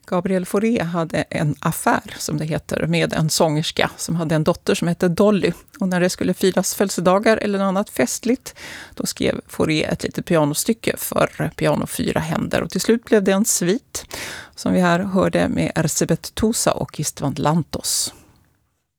Gabriel Fauré hade en affär, som det heter, med en sångerska som hade en dotter som hette Dolly. Och när det skulle firas födelsedagar eller något annat festligt, då skrev Fauré ett litet pianostycke för piano 4 händer. Och till slut blev det en svit, som vi här hörde med Erzsébet Tusa och István Lantos.